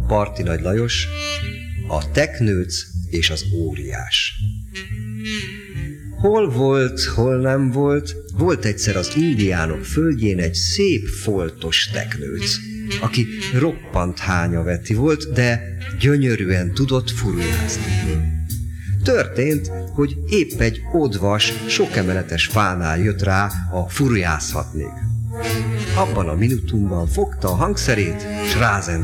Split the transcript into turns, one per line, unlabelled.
Parti Nagy Lajos, a teknőc és az óriás. Hol volt, hol nem volt, volt egyszer az indiánok földjén egy szép foltos teknőc, aki roppant hányaveti volt, de gyönyörűen tudott furujázni. Történt, hogy épp egy odvas, sokemeletes fánál jött rá, a furujázhatnék. Abban a minutumban fogta a hangszerét, s rázendült